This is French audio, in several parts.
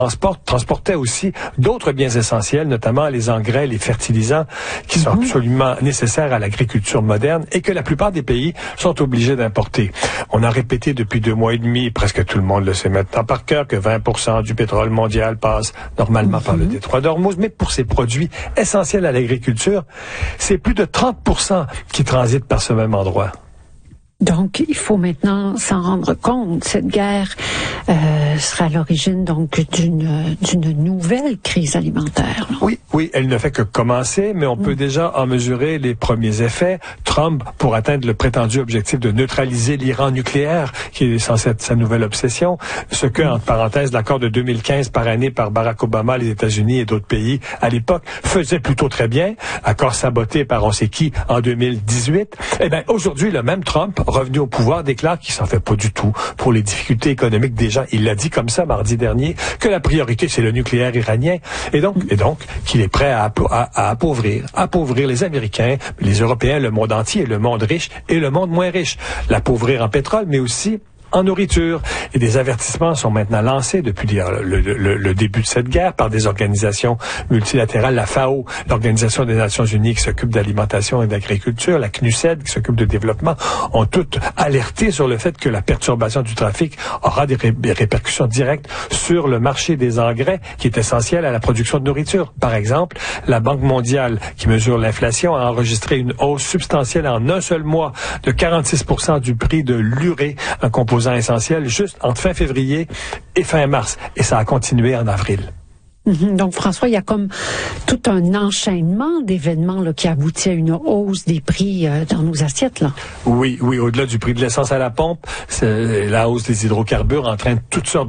transportait aussi d'autres biens essentiels, notamment les engrais, les fertilisants, qui sont absolument nécessaires à l'agriculture moderne et que la plupart des pays sont obligés d'importer. On a répété depuis 2 mois et demi, presque tout le monde le sait maintenant par cœur, que 20% du pétrole mondial passe normalement par le détroit d'Ormuz, mais pour ces produits essentiels à l'agriculture, c'est plus de 30% qui transitent par ce même endroit. Donc, il faut maintenant s'en rendre compte. Cette guerre sera à l'origine donc d'une nouvelle crise alimentaire. Là. Oui, elle ne fait que commencer, mais on peut déjà en mesurer les premiers effets. Trump, pour atteindre le prétendu objectif de neutraliser l'Iran nucléaire, qui est censé être sa nouvelle obsession, ce que, entre parenthèses, l'accord de 2015 parrainé par Barack Obama, les États-Unis et d'autres pays à l'époque, faisait plutôt très bien. Accord saboté par on sait qui en 2018. Eh bien, aujourd'hui, le même Trump, revenu au pouvoir, déclare qu'il s'en fait pas du tout pour les difficultés économiques des gens. Il l'a dit comme ça mardi dernier, que la priorité, c'est le nucléaire iranien. Et donc, qu'il est prêt à appauvrir les Américains, les Européens, le monde entier, le monde riche et le monde moins riche. L'appauvrir en pétrole, mais aussi en nourriture. Et des avertissements sont maintenant lancés depuis le début de cette guerre par des organisations multilatérales. La FAO, l'Organisation des Nations Unies qui s'occupe d'alimentation et d'agriculture, la CNUSED qui s'occupe de développement, ont toutes alerté sur le fait que la perturbation du trafic aura des répercussions directes sur le marché des engrais qui est essentiel à la production de nourriture. Par exemple, la Banque mondiale qui mesure l'inflation a enregistré une hausse substantielle en un seul mois de 46% du prix de l'urée, un composant essentiel, juste entre fin février et fin mars. Et ça a continué en avril. Donc, François, il y a comme tout un enchaînement d'événements là, qui aboutit à une hausse des prix dans nos assiettes. Là. Oui, au-delà du prix de l'essence à la pompe, c'est la hausse des hydrocarbures entraîne toutes sortes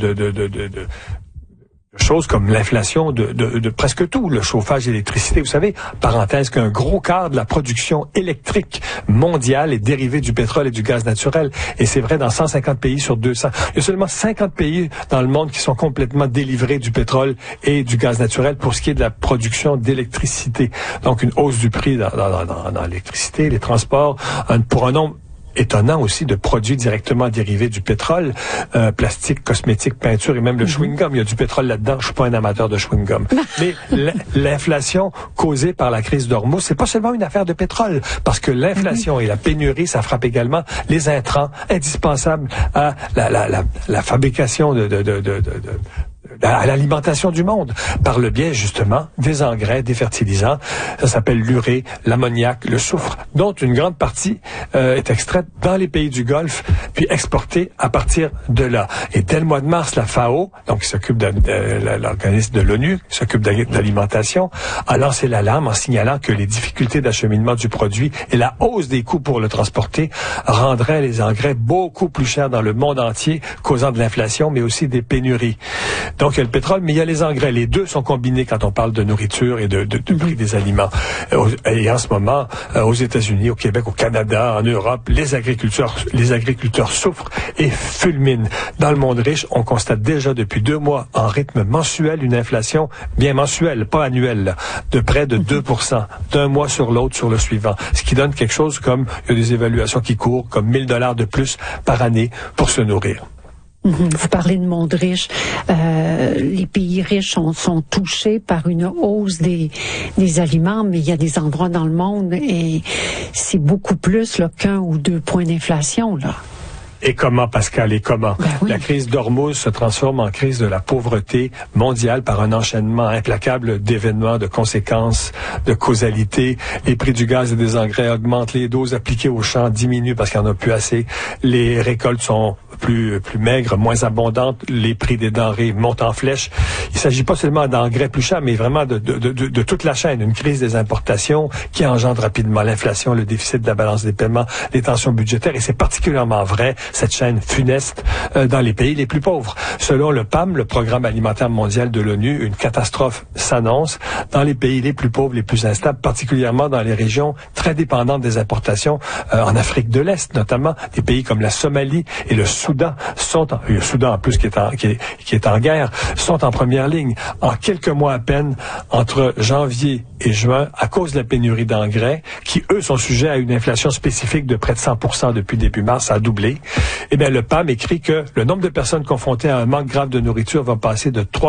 de choses comme l'inflation de presque tout, le chauffage, l'électricité. Vous savez, parenthèse, qu'un gros quart de la production électrique mondiale est dérivée du pétrole et du gaz naturel. Et c'est vrai dans 150 pays sur 200. Il y a seulement 50 pays dans le monde qui sont complètement délivrés du pétrole et du gaz naturel pour ce qui est de la production d'électricité. Donc, une hausse du prix dans l'électricité, les transports, pour un nombre étonnant aussi de produits directement dérivés du pétrole, plastique, cosmétique, peinture et même le chewing-gum. Il y a du pétrole là-dedans. Je suis pas un amateur de chewing-gum. Mais l'inflation causée par la crise d'Ormuz, c'est pas seulement une affaire de pétrole, parce que l'inflation et la pénurie, ça frappe également les intrants indispensables à la fabrication à l'alimentation du monde, par le biais justement des engrais, des fertilisants. Ça s'appelle l'urée, l'ammoniac, le soufre, dont une grande partie est extraite dans les pays du Golfe, puis exportée à partir de là. Et dès le mois de mars, la FAO, donc qui s'occupe de l'organisme de l'ONU, qui s'occupe d'alimentation, a lancé l'alarme en signalant que les difficultés d'acheminement du produit et la hausse des coûts pour le transporter rendraient les engrais beaucoup plus chers dans le monde entier, causant de l'inflation, mais aussi des pénuries. Donc, il y a le pétrole, mais il y a les engrais. Les deux sont combinés quand on parle de nourriture et de prix des aliments. Et en ce moment, aux États-Unis, au Québec, au Canada, en Europe, les agriculteurs souffrent et fulminent. Dans le monde riche, on constate déjà depuis 2 mois, en rythme mensuel, une inflation, bien mensuelle, pas annuelle, là, de près de 2%, d'un mois sur l'autre, sur le suivant. Ce qui donne quelque chose comme, il y a des évaluations qui courent, comme $1,000 de plus par année pour se nourrir. Vous parlez de monde riche. Les pays riches sont touchés par une hausse des aliments, mais il y a des endroits dans le monde et c'est beaucoup plus là, qu'1 ou 2 points d'inflation, là. Et comment, Pascal, et comment? Ben oui. La crise d'Ormuz se transforme en crise de la pauvreté mondiale par un enchaînement implacable d'événements, de conséquences, de causalité. Les prix du gaz et des engrais augmentent, les doses appliquées aux champs diminuent parce qu'il n'y en a plus assez. Les récoltes sont plus maigres, moins abondantes. Les prix des denrées montent en flèche. Il ne s'agit pas seulement d'engrais plus chers, mais vraiment de toute la chaîne. Une crise des importations qui engendre rapidement l'inflation, le déficit de la balance des paiements, les tensions budgétaires. Et c'est particulièrement vrai, cette chaîne funeste, dans les pays les plus pauvres. Selon le PAM, le Programme alimentaire mondial de l'ONU, une catastrophe s'annonce dans les pays les plus pauvres, les plus instables, particulièrement dans les régions très dépendantes des importations, en Afrique de l'Est notamment. Des pays comme la Somalie et le Soudan le Soudan en plus qui est en guerre, sont en première ligne. En quelques mois à peine, entre janvier et juin, à cause de la pénurie d'engrais, qui eux sont sujets à une inflation spécifique de près de 100% depuis début mars, ça a doublé. Eh bien, le PAM écrit que le nombre de personnes confrontées à un manque grave de nourriture va passer de 3